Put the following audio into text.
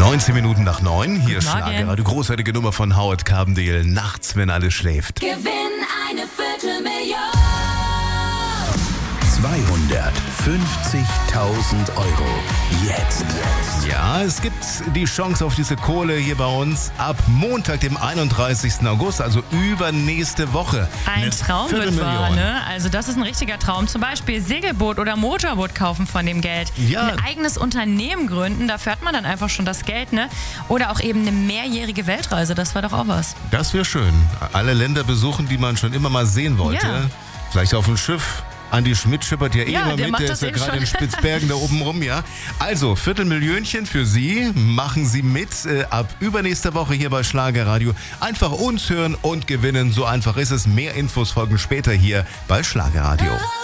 19 Minuten nach 9. Hier ist Guten Morgen. Schlager, die großartige Nummer von Howard Carpendale. Nachts, wenn alles schläft. Gewinn eine Viertelmillion. 250.000 Euro. Jetzt. Ja, es gibt die Chance auf diese Kohle hier bei uns ab Montag, dem 31. August, also übernächste Woche. Ein Eine Traum wird Viertelmillion. wahr, ne? Also das ist ein richtiger Traum. Zum Beispiel Segelboot oder Motorboot kaufen von dem Geld. Ja. Ein eigenes Unternehmen gründen, dafür hat man dann einfach schon das Geld, ne? Oder auch eben eine mehrjährige Weltreise, das war doch auch was. Das wäre schön. Alle Länder besuchen, die man schon immer mal sehen wollte. Ja. Vielleicht auf dem Schiff. Andi Schmidt schippert ja Ja, immer der mit, macht der das ist ja eben gerade schon. in Spitzbergen da oben rum, ja. Also, Viertelmillionchen für Sie, machen Sie mit ab übernächster Woche hier bei Schlagerradio. Einfach uns hören und gewinnen, so einfach ist es. Mehr Infos folgen später hier bei Schlagerradio.